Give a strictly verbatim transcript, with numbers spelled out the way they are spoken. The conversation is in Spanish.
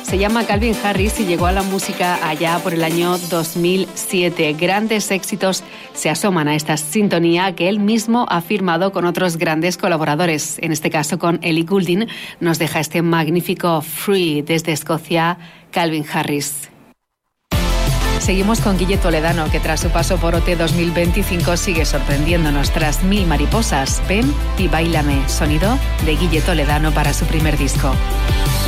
Se llama Calvin Harris y llegó a la música allá por el año dos mil siete. Grandes éxitos se asoman a esta sintonía que él mismo ha firmado con otros grandes colaboradores. En este caso con Ellie Goulding nos deja este magnífico Free desde Escocia, Calvin Harris. Seguimos con Guille Toledano, que tras su paso por O T dos mil veinticinco sigue sorprendiéndonos tras Mil mariposas. Ven y báilame, sonido de Guille Toledano para su primer disco.